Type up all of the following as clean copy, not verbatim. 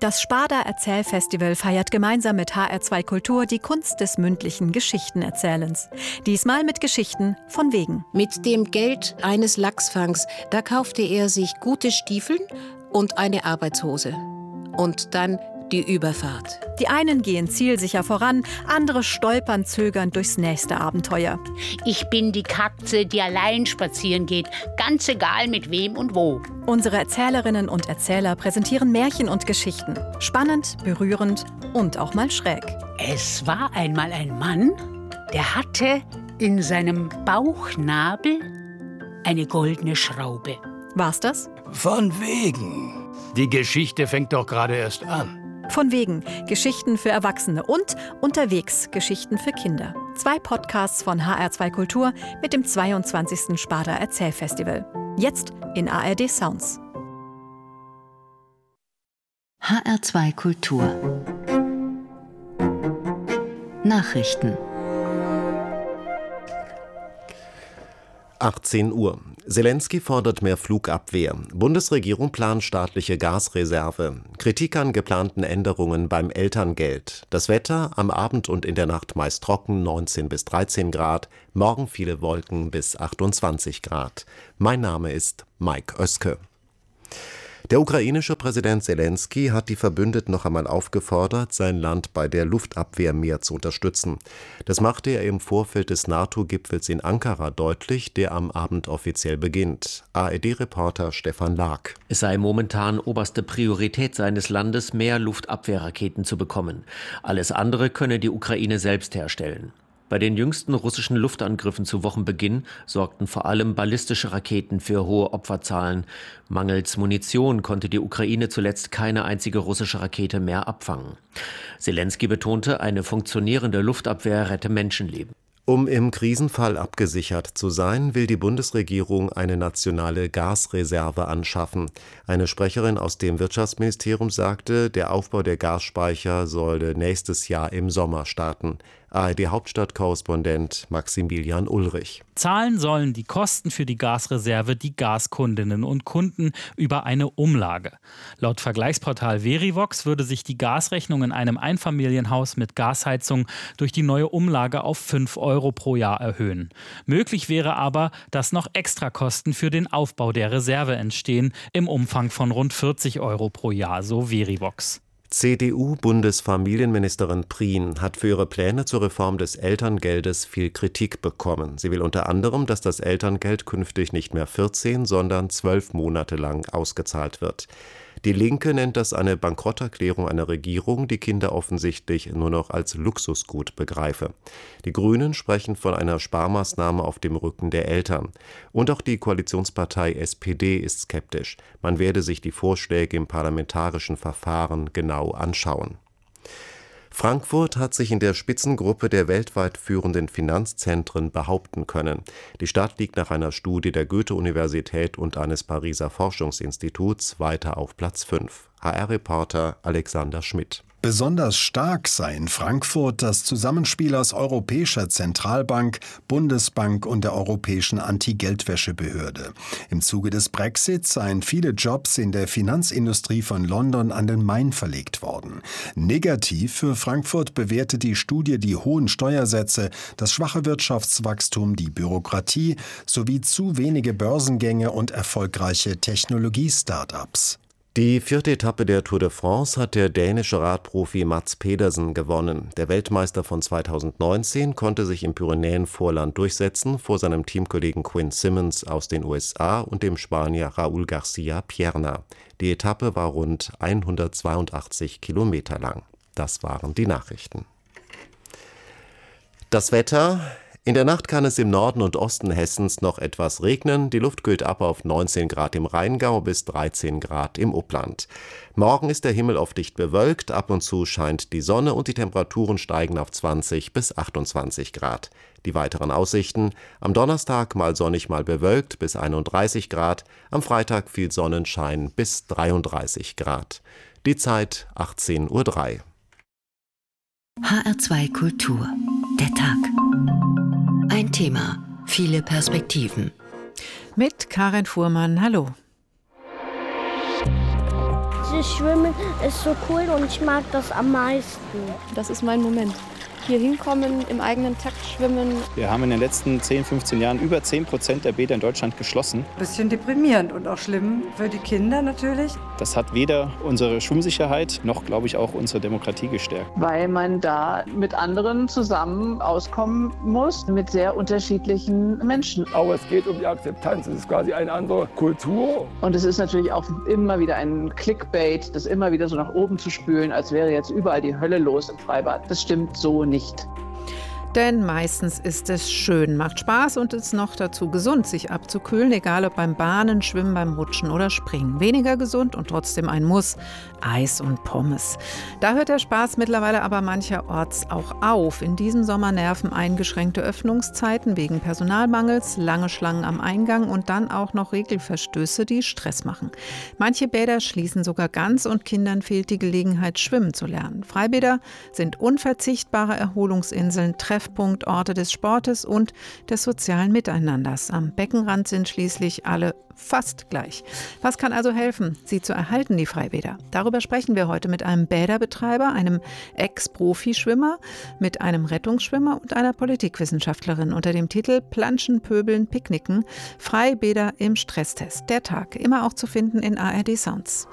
Das Sparda Erzählfestival feiert gemeinsam mit HR2 Kultur die Kunst des mündlichen Geschichtenerzählens. Diesmal mit Geschichten von wegen. Mit dem Geld eines Lachsfangs, da kaufte er sich gute Stiefeln und eine Arbeitshose. Und dann die Überfahrt. Die einen gehen zielsicher voran, andere stolpern zögernd durchs nächste Abenteuer. Ich bin die Katze, die allein spazieren geht, ganz egal mit wem und wo. Unsere Erzählerinnen und Erzähler präsentieren Märchen und Geschichten. Spannend, berührend und auch mal schräg. Es war einmal ein Mann, der hatte in seinem Bauchnabel eine goldene Schraube. War's das? Von wegen. Die Geschichte fängt doch gerade erst an. Von wegen. Geschichten für Erwachsene und unterwegs Geschichten für Kinder. 2 Podcasts von HR2 Kultur mit dem 22. Sparda Erzählfestival. Jetzt in ARD Sounds. HR2 Kultur. Nachrichten. 18 Uhr. Selenskyj fordert mehr Flugabwehr. Bundesregierung plant staatliche Gasreserve. Kritik an geplanten Änderungen beim Elterngeld. Das Wetter am Abend und in der Nacht meist trocken, 19 bis 13 Grad. Morgen viele Wolken bis 28 Grad. Mein Name ist Mike Oeske. Der ukrainische Präsident Selenskyj hat die Verbündeten noch einmal aufgefordert, sein Land bei der Luftabwehr mehr zu unterstützen. Das machte er im Vorfeld des NATO-Gipfels in Ankara deutlich, der am Abend offiziell beginnt. ARD-Reporter Stefan Lag. Es sei momentan oberste Priorität seines Landes, mehr Luftabwehrraketen zu bekommen. Alles andere könne die Ukraine selbst herstellen. Bei den jüngsten russischen Luftangriffen zu Wochenbeginn sorgten vor allem ballistische Raketen für hohe Opferzahlen. Mangels Munition konnte die Ukraine zuletzt keine einzige russische Rakete mehr abfangen. Selenskyj betonte, eine funktionierende Luftabwehr rette Menschenleben. Um im Krisenfall abgesichert zu sein, will die Bundesregierung eine nationale Gasreserve anschaffen. Eine Sprecherin aus dem Wirtschaftsministerium sagte, der Aufbau der Gasspeicher solle nächstes Jahr im Sommer starten. ARD-Hauptstadtkorrespondent Maximilian Ulrich. Zahlen sollen die Kosten für die Gasreserve die Gaskundinnen und Kunden über eine Umlage. Laut Vergleichsportal Verivox würde sich die Gasrechnung in einem Einfamilienhaus mit Gasheizung durch die neue Umlage auf 5 Euro pro Jahr erhöhen. Möglich wäre aber, dass noch Extrakosten für den Aufbau der Reserve entstehen, im Umfang von rund 40 Euro pro Jahr, so Verivox. CDU-Bundesfamilienministerin Prien hat für ihre Pläne zur Reform des Elterngeldes viel Kritik bekommen. Sie will unter anderem, dass das Elterngeld künftig nicht mehr 14, sondern 12 Monate lang ausgezahlt wird. Die Linke nennt das eine Bankrotterklärung einer Regierung, die Kinder offensichtlich nur noch als Luxusgut begreife. Die Grünen sprechen von einer Sparmaßnahme auf dem Rücken der Eltern. Und auch die Koalitionspartei SPD ist skeptisch. Man werde sich die Vorschläge im parlamentarischen Verfahren genau anschauen. Frankfurt hat sich in der Spitzengruppe der weltweit führenden Finanzzentren behaupten können. Die Stadt liegt nach einer Studie der Goethe-Universität und eines Pariser Forschungsinstituts weiter auf Platz 5. HR-Reporter Alexander Schmidt. Besonders stark sei in Frankfurt das Zusammenspiel aus Europäischer Zentralbank, Bundesbank und der Europäischen Anti-Geldwäsche-Behörde. Im Zuge des Brexits seien viele Jobs in der Finanzindustrie von London an den Main verlegt worden. Negativ für Frankfurt bewertet die Studie die hohen Steuersätze, das schwache Wirtschaftswachstum, die Bürokratie sowie zu wenige Börsengänge und erfolgreiche Technologie-Startups. Die 4. Etappe der Tour de France hat der dänische Radprofi Mads Pedersen gewonnen. Der Weltmeister von 2019 konnte sich im Pyrenäenvorland durchsetzen vor seinem Teamkollegen Quinn Simmons aus den USA und dem Spanier Raúl García Pierna. Die Etappe war rund 182 Kilometer lang. Das waren die Nachrichten. Das Wetter. In der Nacht kann es im Norden und Osten Hessens noch etwas regnen. Die Luft kühlt ab auf 19 Grad im Rheingau bis 13 Grad im Upland. Morgen ist der Himmel oft dicht bewölkt, ab und zu scheint die Sonne und die Temperaturen steigen auf 20 bis 28 Grad. Die weiteren Aussichten: am Donnerstag mal sonnig, mal bewölkt bis 31 Grad, am Freitag viel Sonnenschein bis 33 Grad. Die Zeit 18:03 Uhr. HR2 Kultur. Der Tag. Ein Thema, viele Perspektiven. Mit Karin Fuhrmann, hallo. Das Schwimmen ist so cool und ich mag das am meisten. Das ist mein Moment. Hier hinkommen, im eigenen Takt schwimmen. Wir haben in den letzten 10, 15 Jahren über 10% der Bäder in Deutschland geschlossen. Ein bisschen deprimierend und auch schlimm für die Kinder natürlich. Das hat weder unsere Schwimmsicherheit noch, glaube ich, auch unsere Demokratie gestärkt. Weil man da mit anderen zusammen auskommen muss, mit sehr unterschiedlichen Menschen. Aber es geht um die Akzeptanz, es ist quasi eine andere Kultur. Und es ist natürlich auch immer wieder ein Clickbait, das immer wieder so nach oben zu spülen, als wäre jetzt überall die Hölle los im Freibad. Das stimmt so nicht. Denn meistens ist es schön, macht Spaß und ist noch dazu gesund, sich abzukühlen, egal ob beim Bahnen, Schwimmen, beim Rutschen oder Springen. Weniger gesund und trotzdem ein Muss: Eis und Pommes. Da hört der Spaß mittlerweile aber mancherorts auch auf. In diesem Sommer nerven eingeschränkte Öffnungszeiten wegen Personalmangels, lange Schlangen am Eingang und dann auch noch Regelverstöße, die Stress machen. Manche Bäder schließen sogar ganz und Kindern fehlt die Gelegenheit, schwimmen zu lernen. Freibäder sind unverzichtbare Erholungsinseln, Treffpunktorte des Sportes und des sozialen Miteinanders. Am Beckenrand sind schließlich alle fast gleich. Was kann also helfen, sie zu erhalten, die Freibäder? Darüber sprechen wir heute mit einem Bäderbetreiber, einem Ex-Profischwimmer, mit einem Rettungsschwimmer und einer Politikwissenschaftlerin unter dem Titel Planschen, Pöbeln, Picknicken. Freibäder im Stresstest. Der Tag, immer auch zu finden in ARD Sounds.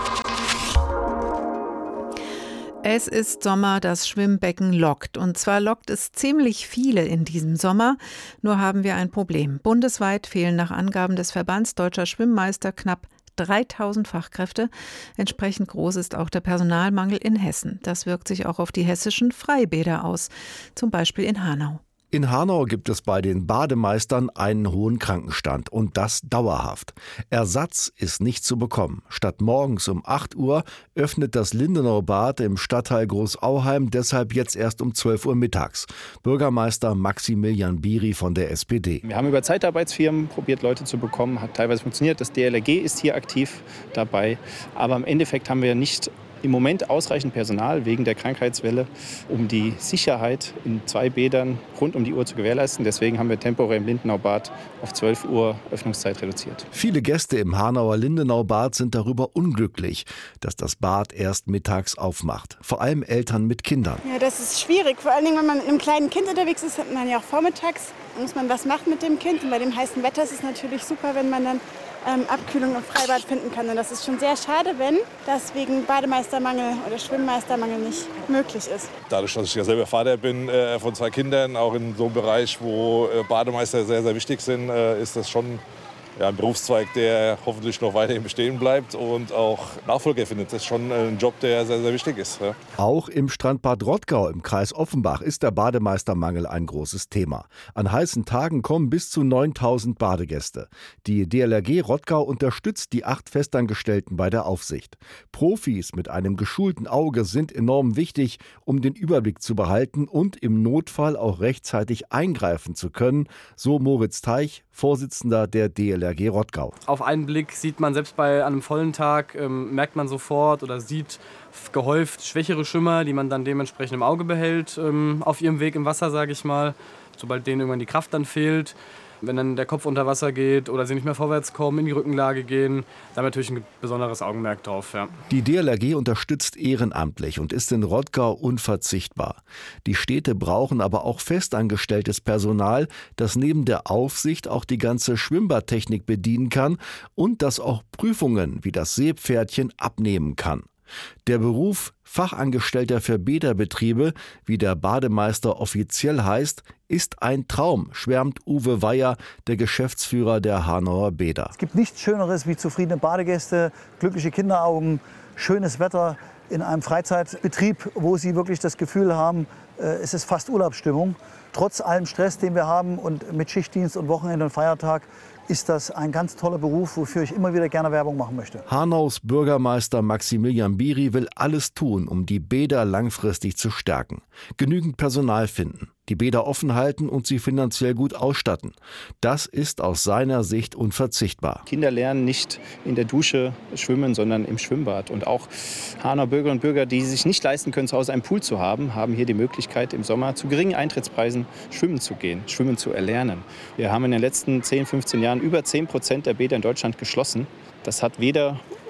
Es ist Sommer, das Schwimmbecken lockt. Und zwar lockt es ziemlich viele in diesem Sommer. Nur haben wir ein Problem. Bundesweit fehlen nach Angaben des Verbands Deutscher Schwimmmeister knapp 3000 Fachkräfte. Entsprechend groß ist auch der Personalmangel in Hessen. Das wirkt sich auch auf die hessischen Freibäder aus, zum Beispiel in Hanau. In Hanau gibt es bei den Bademeistern einen hohen Krankenstand und das dauerhaft. Ersatz ist nicht zu bekommen. Statt morgens um 8 Uhr öffnet das Lindenauer Bad im Stadtteil Großauheim deshalb jetzt erst um 12 Uhr mittags. Bürgermeister Maximilian Biri von der SPD. Wir haben über Zeitarbeitsfirmen probiert, Leute zu bekommen. Hat teilweise funktioniert. Das DLRG ist hier aktiv dabei. Aber im Endeffekt haben wir nicht im Moment ausreichend Personal wegen der Krankheitswelle, um die Sicherheit in 2 Bädern rund um die Uhr zu gewährleisten. Deswegen haben wir temporär im Lindenau-Bad auf 12 Uhr Öffnungszeit reduziert. Viele Gäste im Hanauer Lindenau-Bad sind darüber unglücklich, dass das Bad erst mittags aufmacht. Vor allem Eltern mit Kindern. Ja, das ist schwierig. Vor allen Dingen, wenn man mit einem kleinen Kind unterwegs ist, hat man ja auch vormittags, muss man was machen mit dem Kind. Und bei dem heißen Wetter ist es natürlich super, wenn man dann Abkühlung im Freibad finden kann. Und das ist schon sehr schade, wenn das wegen Bademeistermangel oder Schwimmmeistermangel nicht möglich ist. Dadurch, dass ich ja selber Vater bin von 2 Kindern, auch in so einem Bereich, wo Bademeister sehr, sehr wichtig sind, ist das schon ein Berufszweig, der hoffentlich noch weiterhin bestehen bleibt und auch Nachfolger findet. Das ist schon ein Job, der sehr, sehr wichtig ist. Ja. Auch im Strandbad Rottgau im Kreis Offenbach ist der Bademeistermangel ein großes Thema. An heißen Tagen kommen bis zu 9000 Badegäste. Die DLRG Rottgau unterstützt die 8 Festangestellten bei der Aufsicht. Profis mit einem geschulten Auge sind enorm wichtig, um den Überblick zu behalten und im Notfall auch rechtzeitig eingreifen zu können, so Moritz Teich, Vorsitzender der DLRG Rottgau. Auf einen Blick sieht man, selbst bei einem vollen Tag, merkt man sofort oder sieht gehäuft schwächere Schwimmer, die man dann dementsprechend im Auge behält, auf ihrem Weg im Wasser, sage ich mal. Sobald denen irgendwann die Kraft dann fehlt, wenn dann der Kopf unter Wasser geht oder sie nicht mehr vorwärts kommen, in die Rückenlage gehen, da haben wir natürlich ein besonderes Augenmerk drauf. Ja. Die DLRG unterstützt ehrenamtlich und ist in Rottgau unverzichtbar. Die Städte brauchen aber auch festangestelltes Personal, das neben der Aufsicht auch die ganze Schwimmbadtechnik bedienen kann und das auch Prüfungen wie das Seepferdchen abnehmen kann. Der Beruf Fachangestellter für Bäderbetriebe, wie der Bademeister offiziell heißt, ist ein Traum, schwärmt Uwe Weyer, der Geschäftsführer der Hanauer Bäder. Es gibt nichts Schöneres wie zufriedene Badegäste, glückliche Kinderaugen, schönes Wetter in einem Freizeitbetrieb, wo sie wirklich das Gefühl haben, es ist fast Urlaubsstimmung. Trotz allem Stress, den wir haben und mit Schichtdienst und Wochenende und Feiertag, ist das ein ganz toller Beruf, wofür ich immer wieder gerne Werbung machen möchte. Hanaus Bürgermeister Maximilian Biri will alles tun, um die Bäder langfristig zu stärken. Genügend Personal finden, die Bäder offen halten und sie finanziell gut ausstatten. Das ist aus seiner Sicht unverzichtbar. Kinder lernen nicht in der Dusche schwimmen, sondern im Schwimmbad. Und auch Hanauer Bürgerinnen und Bürger, die sich nicht leisten können, zu Hause einen Pool zu haben, haben hier die Möglichkeit, im Sommer zu geringen Eintrittspreisen schwimmen zu gehen, schwimmen zu erlernen. Wir haben in den letzten 10, 15 Jahren über 10% der Bäder in Deutschland geschlossen. Das hat weder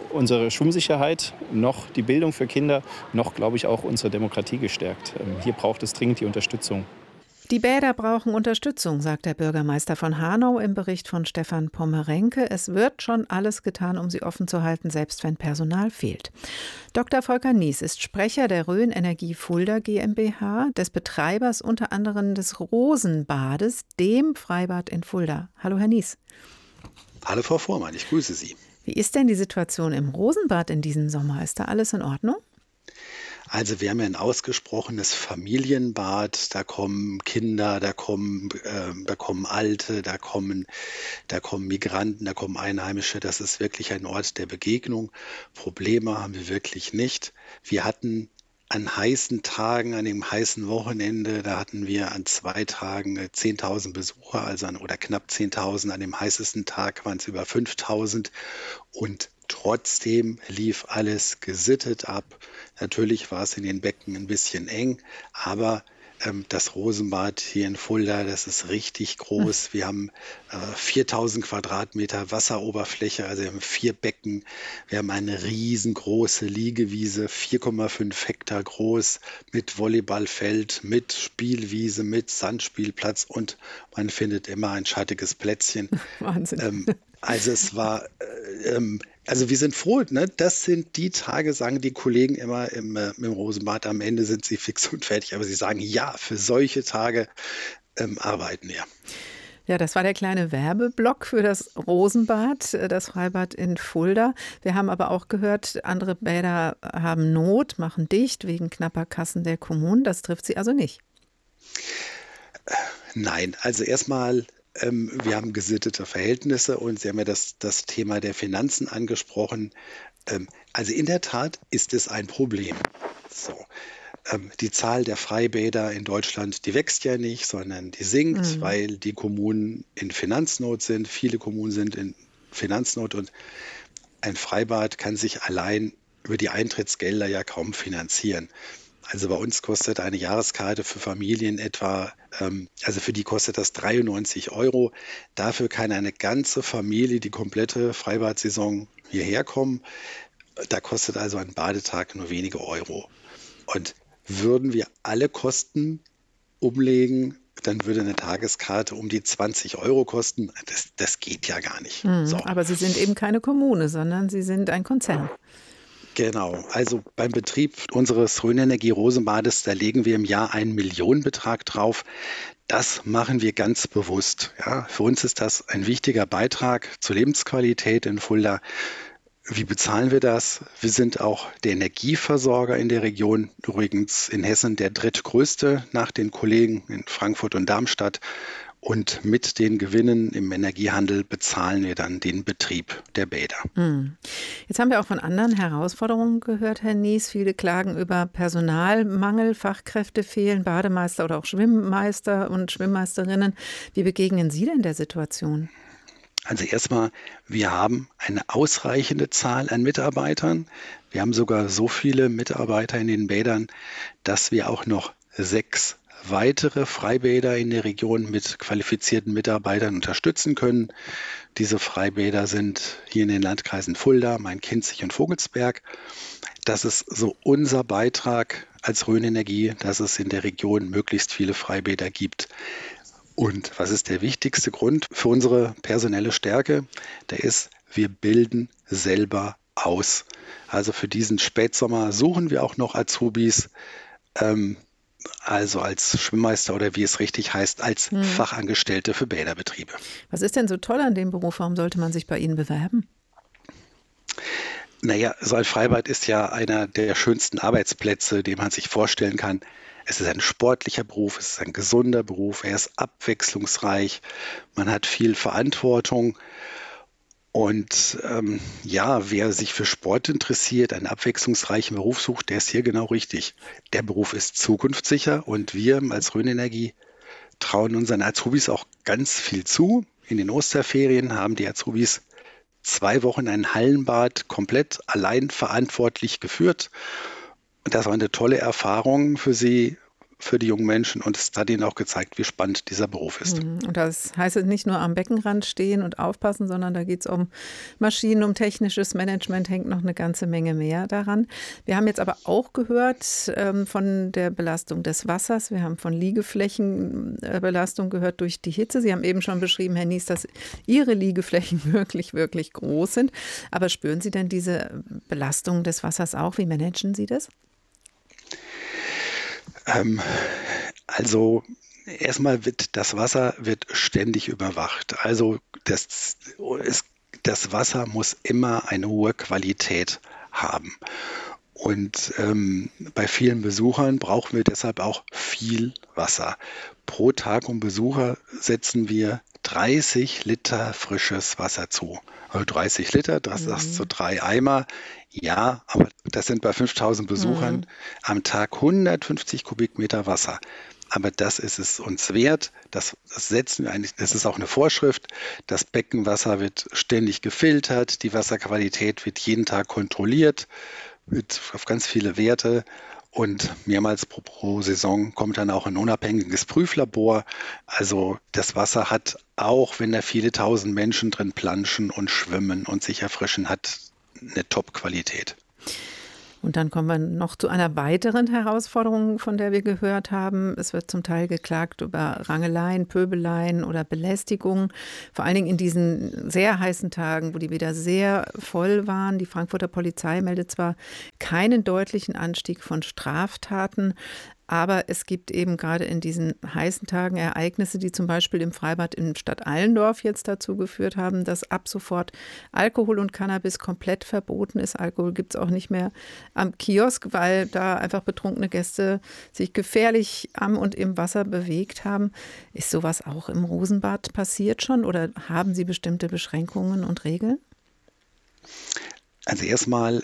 unsere Schwimmsicherheit, noch die Bildung für Kinder, noch, glaube ich, auch unsere Demokratie gestärkt. Hier braucht es dringend die Unterstützung. Die Bäder brauchen Unterstützung, sagt der Bürgermeister von Hanau im Bericht von Stefan Pommerenke. Es wird schon alles getan, um sie offen zu halten, selbst wenn Personal fehlt. Dr. Volker Nies ist Sprecher der Rhön Energie Fulda GmbH, des Betreibers unter anderem des Rosenbades, dem Freibad in Fulda. Hallo, Herr Nies. Hallo, Frau Vormann, ich grüße Sie. Wie ist denn die Situation im Rosenbad in diesem Sommer? Ist da alles in Ordnung? Also wir haben ja ein ausgesprochenes Familienbad, da kommen Kinder, da kommen Alte, da kommen Migranten, da kommen Einheimische. Das ist wirklich ein Ort der Begegnung. Probleme haben wir wirklich nicht. Wir hatten an heißen Tagen, an dem heißen Wochenende, da hatten wir an 2 Tagen 10.000 Besucher, oder knapp 10.000. An dem heißesten Tag waren es über 5.000 und trotzdem lief alles gesittet ab. Natürlich war es in den Becken ein bisschen eng, aber das Rosenbad hier in Fulda, das ist richtig groß. Wir haben 4.000 Quadratmeter Wasseroberfläche, also wir haben 4 Becken. Wir haben eine riesengroße Liegewiese, 4,5 Hektar groß, mit Volleyballfeld, mit Spielwiese, mit Sandspielplatz und man findet immer ein schattiges Plätzchen. Wahnsinn. Also es war, wir sind froh, ne? Das sind die Tage, sagen die Kollegen immer im Rosenbad, am Ende sind sie fix und fertig, aber sie sagen, ja, für solche Tage arbeiten wir. Ja, das war der kleine Werbeblock für das Rosenbad, das Freibad in Fulda. Wir haben aber auch gehört, andere Bäder haben Not, machen dicht wegen knapper Kassen der Kommunen. Das trifft Sie also nicht? Nein, also erstmal, wir haben gesittete Verhältnisse und Sie haben ja das Thema der Finanzen angesprochen. Also in der Tat ist es ein Problem. So. Die Zahl der Freibäder in Deutschland, die wächst ja nicht, sondern die sinkt, weil die Kommunen in Finanznot sind. Viele Kommunen sind in Finanznot und ein Freibad kann sich allein über die Eintrittsgelder ja kaum finanzieren. Also bei uns kostet eine Jahreskarte für Familien etwa, für die kostet das 93 €. Dafür kann eine ganze Familie die komplette Freibad-Saison hierher kommen. Da kostet also ein Badetag nur wenige Euro. Und würden wir alle Kosten umlegen, dann würde eine Tageskarte um die 20 € kosten. Das geht ja gar nicht. So. Aber Sie sind eben keine Kommune, sondern Sie sind ein Konzern. Genau, also beim Betrieb unseres Rhön Energie Rosenbades, da legen wir im Jahr einen Millionenbetrag drauf. Das machen wir ganz bewusst. Ja. Für uns ist das ein wichtiger Beitrag zur Lebensqualität in Fulda. Wie bezahlen wir das? Wir sind auch der Energieversorger in der Region, übrigens in Hessen der drittgrößte nach den Kollegen in Frankfurt und Darmstadt. Und mit den Gewinnen im Energiehandel bezahlen wir dann den Betrieb der Bäder. Jetzt haben wir auch von anderen Herausforderungen gehört, Herr Nies. Viele klagen über Personalmangel, Fachkräfte fehlen, Bademeister oder auch Schwimmmeister und Schwimmmeisterinnen. Wie begegnen Sie denn der Situation? Also erstmal, wir haben eine ausreichende Zahl an Mitarbeitern. Wir haben sogar so viele Mitarbeiter in den Bädern, dass wir auch noch 6 weitere Freibäder in der Region mit qualifizierten Mitarbeitern unterstützen können. Diese Freibäder sind hier in den Landkreisen Fulda, Main-Kinzig und Vogelsberg. Das ist so unser Beitrag als Rhön Energie, dass es in der Region möglichst viele Freibäder gibt. Und was ist der wichtigste Grund für unsere personelle Stärke? Der ist, wir bilden selber aus. Also für diesen Spätsommer suchen wir auch noch Azubis, also als Schwimmmeister oder wie es richtig heißt, als Fachangestellte für Bäderbetriebe. Was ist denn so toll an dem Beruf? Warum sollte man sich bei Ihnen bewerben? Naja, so ein Freibad ist ja einer der schönsten Arbeitsplätze, den man sich vorstellen kann. Es ist ein sportlicher Beruf, es ist ein gesunder Beruf, er ist abwechslungsreich, man hat viel Verantwortung. Und wer sich für Sport interessiert, einen abwechslungsreichen Beruf sucht, der ist hier genau richtig. Der Beruf ist zukunftssicher und wir als Rhön Energie trauen unseren Azubis auch ganz viel zu. In den Osterferien haben die Azubis 2 Wochen ein Hallenbad komplett allein verantwortlich geführt. Und das war eine tolle Erfahrung für sie, für die jungen Menschen und es hat ihnen auch gezeigt, wie spannend dieser Beruf ist. Und das heißt nicht nur am Beckenrand stehen und aufpassen, sondern da geht es um Maschinen, um technisches Management, hängt noch eine ganze Menge mehr daran. Wir haben jetzt aber auch gehört von der Belastung des Wassers. Wir haben von Liegeflächenbelastung gehört durch die Hitze. Sie haben eben schon beschrieben, Herr Nies, dass Ihre Liegeflächen wirklich, wirklich groß sind. Aber spüren Sie denn diese Belastung des Wassers auch? Wie managen Sie das? Also erstmal wird das Wasser ständig überwacht. Also das Wasser muss immer eine hohe Qualität haben. Und bei vielen Besuchern brauchen wir deshalb auch viel Wasser. Pro Tag und Besucher setzen wir 30 Liter frisches Wasser zu. Also 30 Liter, das ist so 3 Eimer. Ja, aber das sind bei 5000 Besuchern am Tag 150 Kubikmeter Wasser. Aber das ist es uns wert. Das setzen wir eigentlich, das ist auch eine Vorschrift. Das Beckenwasser wird ständig gefiltert. Die Wasserqualität wird jeden Tag kontrolliert, wird auf ganz viele Werte. Und mehrmals pro Saison kommt dann auch ein unabhängiges Prüflabor. Also das Wasser hat, auch wenn da viele tausend Menschen drin planschen und schwimmen und sich erfrischen, hat eine Top-Qualität. Und dann kommen wir noch zu einer weiteren Herausforderung, von der wir gehört haben. Es wird zum Teil geklagt über Rangeleien, Pöbeleien oder Belästigungen. Vor allen Dingen in diesen sehr heißen Tagen, wo die wieder sehr voll waren. Die Frankfurter Polizei meldet zwar keinen deutlichen Anstieg von Straftaten, aber es gibt eben gerade in diesen heißen Tagen Ereignisse, die zum Beispiel im Freibad in Stadtallendorf jetzt dazu geführt haben, dass ab sofort Alkohol und Cannabis komplett verboten ist. Alkohol gibt es auch nicht mehr am Kiosk, weil da einfach betrunkene Gäste sich gefährlich am und im Wasser bewegt haben. Ist sowas auch im Rosenbad passiert schon oder haben Sie bestimmte Beschränkungen und Regeln? Also erstmal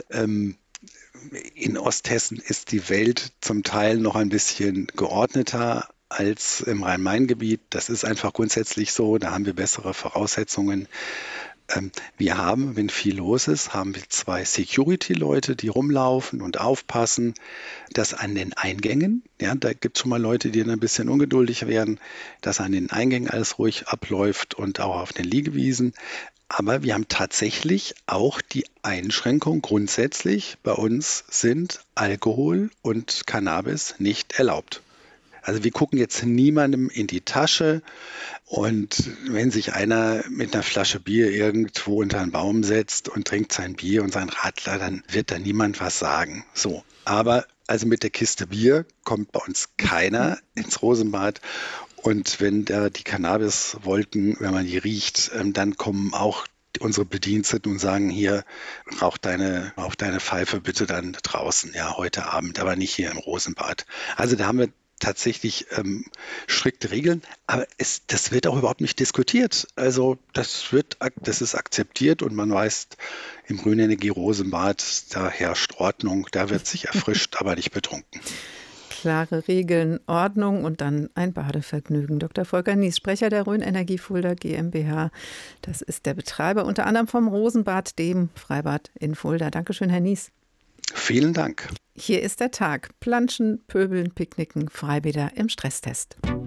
in Osthessen ist die Welt zum Teil noch ein bisschen geordneter als im Rhein-Main-Gebiet. Das ist einfach grundsätzlich so, da haben wir bessere Voraussetzungen. Wir haben, wenn viel los ist, haben wir 2 Security-Leute, die rumlaufen und aufpassen. Das an den Eingängen, ja, da gibt es schon mal Leute, die dann ein bisschen ungeduldig werden, dass an den Eingängen alles ruhig abläuft und auch auf den Liegewiesen. Aber wir haben tatsächlich auch die Einschränkung grundsätzlich, bei uns sind Alkohol und Cannabis nicht erlaubt. Also wir gucken jetzt niemandem in die Tasche und wenn sich einer mit einer Flasche Bier irgendwo unter einen Baum setzt und trinkt sein Bier und sein Radler, dann wird da niemand was sagen. So, aber also mit der Kiste Bier kommt bei uns keiner ins Rosenbad. Und wenn da die Cannabiswolken, wenn man die riecht, dann kommen auch unsere Bediensteten und sagen, hier, rauch deine Pfeife bitte dann draußen, ja, heute Abend, aber nicht hier im Rosenbad. Also da haben wir tatsächlich strikte Regeln, aber das wird auch überhaupt nicht diskutiert. Also das ist akzeptiert und man weiß, im Grünenergie Rosenbad, da herrscht Ordnung, da wird sich erfrischt, aber nicht betrunken. Klare Regeln, Ordnung und dann ein Badevergnügen. Dr. Volker Nies, Sprecher der Rhön-Energie Fulda GmbH. Das ist der Betreiber unter anderem vom Rosenbad, dem Freibad in Fulda. Dankeschön, Herr Nies. Vielen Dank. Hier ist der Tag. Planschen, Pöbeln, Picknicken, Freibäder im Stresstest.